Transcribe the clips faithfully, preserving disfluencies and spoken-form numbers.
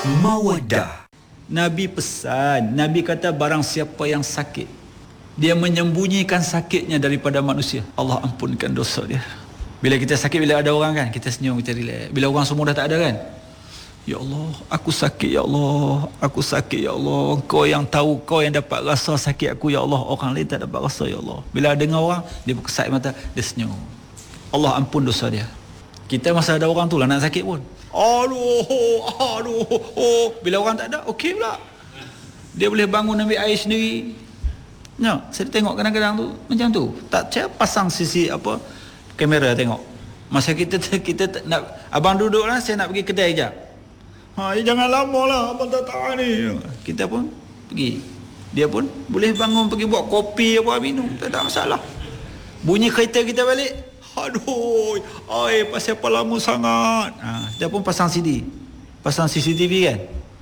Mawaddah. Nabi pesan, Nabi kata barang siapa yang sakit, dia menyembunyikan sakitnya daripada manusia, Allah ampunkan dosa dia. Bila kita sakit, bila ada orang kan, kita senyum, kita relax. Bila orang semua dah tak ada kan, ya Allah, aku sakit ya Allah, aku sakit ya Allah, kau yang tahu, kau yang dapat rasa sakit aku ya Allah, orang lain tak dapat rasa ya Allah. Bila dengar orang, dia berkesat mata, dia senyum, Allah ampun dosa dia. Kita masa ada orang tu lah nak sakit pun, aduh, aduh, oh. Bila orang tak ada, okey pula, dia boleh bangun ambil air sendiri. Ya, saya tengok kadang-kadang tu macam tu. Tak saya pasang sisi apa kamera tengok. Masa kita kita nak, abang duduk lah, saya nak pergi kedai jap. Ha, jangan lama lah, abang tak tahu ni. Kita pun pergi. Dia pun boleh bangun pergi buat kopi apa minum, tak ada masalah. Bunyi kereta kita balik, aduh, ai pasal apa lama sangat. Ha, dia pun pasang C D. Pasang C C T V kan.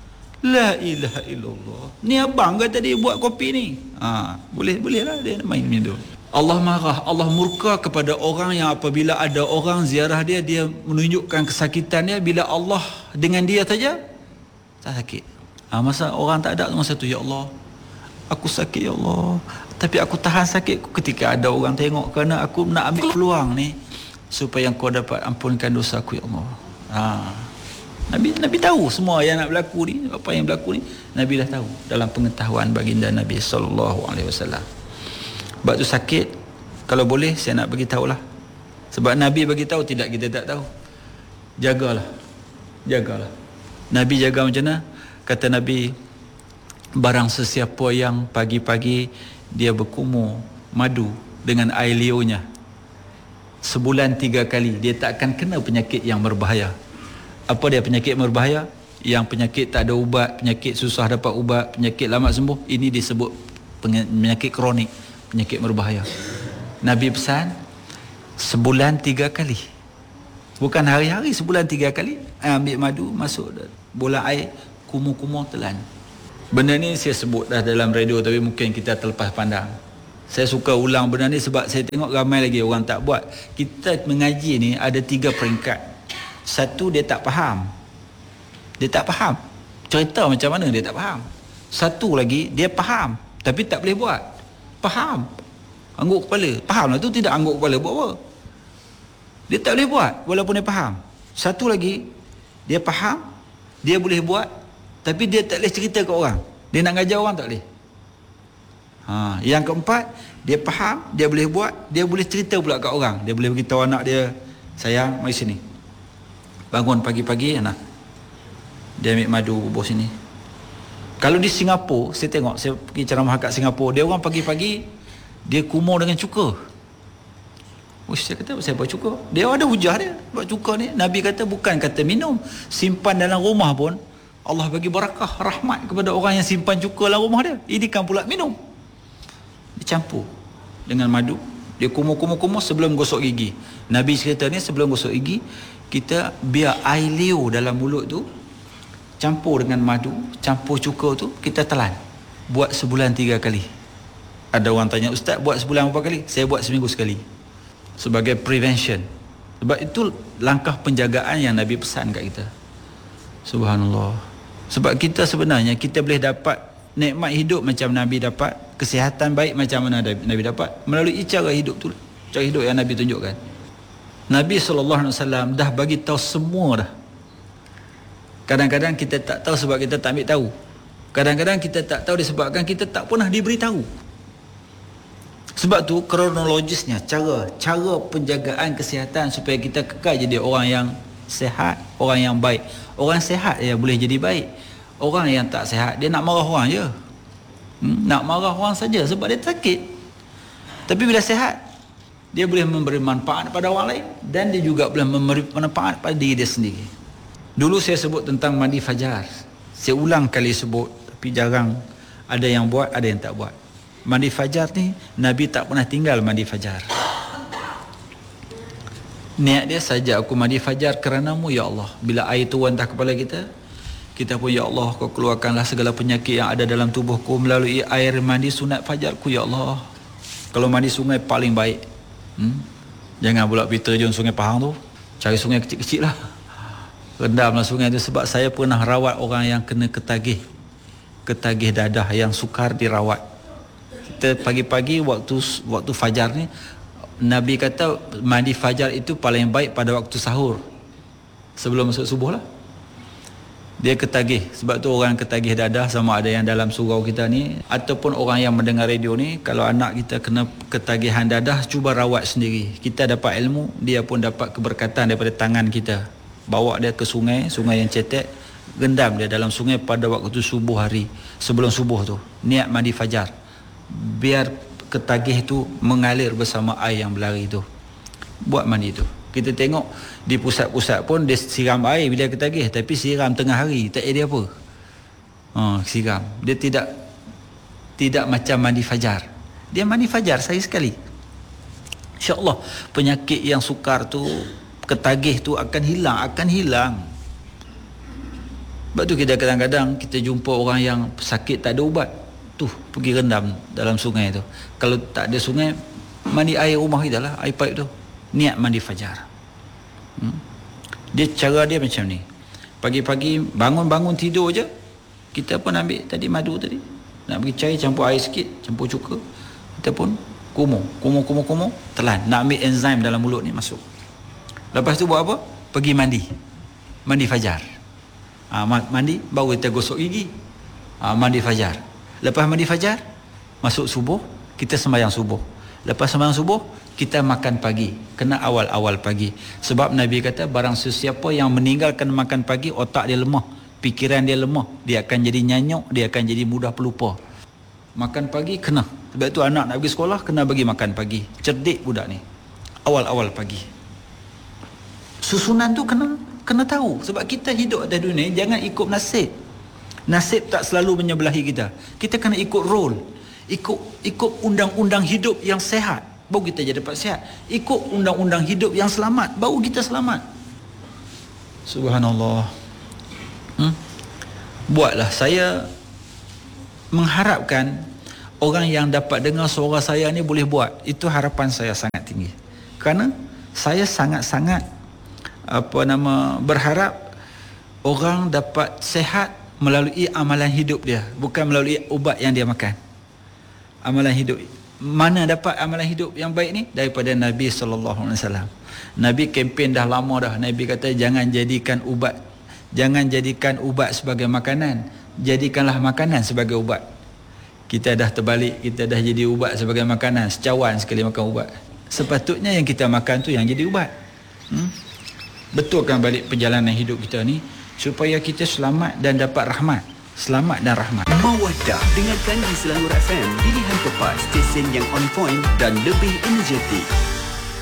La ilaha illallah. Ni abang ke tadi buat kopi ni? Ha, boleh boleh lah dia main minum. Allah marah, Allah murka kepada orang yang apabila ada orang ziarah dia, dia menunjukkan kesakitan dia. Bila Allah dengan dia saja tak sakit. Ha, masa orang tak ada masa tu, ya Allah, aku sakit ya Allah, tapi aku tahan sakit ketika ada orang tengok, kerana aku nak ambil peluang ni supaya kau dapat ampunkan dosa aku ya Allah. Ha. Nabi Nabi tahu semua yang nak berlaku ni, apa yang berlaku ni Nabi dah tahu dalam pengetahuan baginda Nabi sallallahu alaihi wasallam. Sebab tu sakit, kalau boleh saya nak bagi tahulah. Sebab Nabi bagi tahu, tidak kita tak tahu. Jagalah. Jagalah. Nabi jaga macam mana? Kata Nabi, barang sesiapa yang pagi-pagi dia berkumur madu dengan air liurnya sebulan tiga kali, dia tak akan kena penyakit yang berbahaya. Apa dia penyakit berbahaya? Yang penyakit tak ada ubat, penyakit susah dapat ubat, penyakit lambat sembuh, ini disebut penyakit kronik, penyakit berbahaya. Nabi pesan sebulan tiga kali, bukan hari-hari, sebulan tiga kali. Ambil madu, masuk bola air, kumur-kumur, telan. Benda ni saya sebut dah dalam radio, tapi mungkin kita terlepas pandang. Saya suka ulang benda ni sebab saya tengok ramai lagi orang tak buat. Kita mengaji ni ada tiga peringkat. Satu, dia tak faham. Dia tak faham cerita macam mana, dia tak faham. Satu lagi, dia faham tapi tak boleh buat. Faham, angguk kepala. Faham lah tu, tidak angguk kepala, buat apa? Dia tak boleh buat walaupun dia faham. Satu lagi, dia faham, dia boleh buat, tapi dia tak boleh cerita ke orang. Dia nak ngajar orang tak boleh. Ha, yang keempat, dia faham, dia boleh buat, dia boleh cerita pula kat orang. Dia boleh beritahu anak dia, sayang, mari sini, bangun pagi-pagi, anak, dia ambil madu bubur sini. Kalau di Singapura, saya tengok, saya pergi ceramah kat Singapura, dia orang pagi-pagi dia kumur dengan cuka. Uish, saya kata, saya buat cuka? Dia ada hujah dia buat cuka ni. Nabi kata bukan kata minum, simpan dalam rumah pun Allah bagi barakah, rahmat kepada orang yang simpan cuka dalam rumah dia. Ini kan pula minum. Dicampur dengan madu, dia kumur-kumur-kumur sebelum gosok gigi. Nabi cerita ni, sebelum gosok gigi, kita biar air liur dalam mulut tu campur dengan madu, campur cuka tu, kita telan. Buat sebulan tiga kali. Ada orang tanya, Ustaz buat sebulan berapa kali? Saya buat seminggu sekali, sebagai prevention. Sebab itu langkah penjagaan yang Nabi pesan kat kita. Subhanallah. Sebab kita sebenarnya, kita boleh dapat nikmat hidup macam Nabi dapat, kesihatan baik macam mana Nabi dapat, melalui cara hidup tu, cara hidup yang Nabi tunjukkan. Nabi sallallahu alaihi wasallam dah bagi tahu semua dah. Kadang-kadang kita tak tahu sebab kita tak ambil tahu. Kadang-kadang kita tak tahu disebabkan kita tak pernah diberitahu. Sebab tu kronologisnya, cara cara penjagaan kesihatan supaya kita kekal jadi orang yang sihat, orang yang baik. Orang sihat ya boleh jadi baik. Orang yang tak sihat, dia nak marah orang je. Hmm? Nak marah orang saja sebab dia sakit. Tapi bila sihat, dia boleh memberi manfaat pada orang lain, dan dia juga boleh memberi manfaat pada diri dia sendiri. Dulu saya sebut tentang mandi fajar. Saya ulang kali sebut, tapi jarang ada yang buat, ada yang tak buat. Mandi fajar ni, Nabi tak pernah tinggal mandi fajar. Niat dia saja, aku mandi fajar kerana-Mu ya Allah. Bila air turun atas kepala kita, kita pun, ya Allah, Kau keluarkanlah segala penyakit yang ada dalam tubuhku melalui air mandi sunat fajarku ya Allah. Kalau mandi sungai paling baik. Hmm? Jangan pula pergi terjun sungai Pahang tu, cari sungai kecil-kecil lah. Rendamlah sungai tu. Sebab saya pernah rawat orang yang kena ketagih ketagih dadah, yang sukar dirawat. Kita pagi-pagi waktu waktu fajar ni, Nabi kata mandi fajar itu paling baik pada waktu sahur, sebelum masuk subuh lah. Dia ketagih. Sebab tu orang ketagih dadah, sama ada yang dalam surau kita ni ataupun orang yang mendengar radio ni, kalau anak kita kena ketagihan dadah, cuba rawat sendiri. Kita dapat ilmu, dia pun dapat keberkatan daripada tangan kita. Bawa dia ke sungai, sungai yang cetek, gendam dia dalam sungai pada waktu subuh hari, sebelum subuh tu, niat mandi fajar, biar ketagih tu mengalir bersama air yang berlari tu. Buat mandi tu. Kita tengok di pusat-pusat pun dia siram air bila ketagih, tapi siram tengah hari tak ada apa. Ha, siram. Dia tidak tidak macam mandi fajar. Dia mandi fajar sehari sekali. Insya-Allah penyakit yang sukar tu, ketagih tu akan hilang, akan hilang. Sebab tu kita kadang-kadang kita jumpa orang yang sakit tak ada ubat, tu pergi rendam dalam sungai tu. Kalau tak ada sungai, mandi air rumah kita lah, air pipe tu. Niat mandi fajar. Hmm. Dia cara dia macam ni. Pagi-pagi bangun-bangun tidur je, kita pun ambil tadi madu tadi, nak pergi cari, campur air sikit, campur cuka, kita pun kumur, kumur, kumur, kumur, telan, nak ambil enzim dalam mulut ni masuk. Lepas tu buat apa? Pergi mandi. Mandi fajar. Ha, mandi, baru kita gosok gigi. Ha, mandi fajar. Lepas mandi fajar, masuk subuh, kita sembahyang subuh. Lepas sembahyang subuh, kita makan pagi. Kena awal-awal pagi. Sebab Nabi kata barang sesiapa yang meninggalkan makan pagi, otak dia lemah, fikiran dia lemah, dia akan jadi nyanyuk, dia akan jadi mudah pelupa. Makan pagi kena. Sebab tu anak nak pergi sekolah, kena bagi makan pagi. Cerdik budak ni, awal-awal pagi. Susunan tu kena kena tahu. Sebab kita hidup atas dunia, jangan ikut nasib. Nasib tak selalu menyebelahi kita. Kita kena ikut role, ikut ikut undang-undang hidup yang sehat, baru kita jadi dapat sihat. Ikut undang-undang hidup yang selamat, baru kita selamat. Subhanallah. hmm? Buatlah. Saya mengharapkan orang yang dapat dengar suara saya ni boleh buat. Itu harapan saya sangat tinggi. Kerana saya sangat-sangat apa nama berharap orang dapat sihat melalui amalan hidup dia, bukan melalui ubat yang dia makan. Amalan hidup. Mana dapat amalan hidup yang baik ni? Daripada Nabi sallallahu alaihi wasallam. Nabi kempen dah lama dah. Nabi kata jangan jadikan ubat, jangan jadikan ubat sebagai makanan, jadikanlah makanan sebagai ubat. Kita dah terbalik, kita dah jadi ubat sebagai makanan, secawan sekali makan ubat. Sepatutnya yang kita makan tu yang jadi ubat. Hmm? Betulkan balik perjalanan hidup kita ni supaya kita selamat dan dapat rahmat. Selamat dan rahmat. Mawaddah dengarkan di Selangor F M, pilihan tepat, stesen yang on point dan lebih energetik.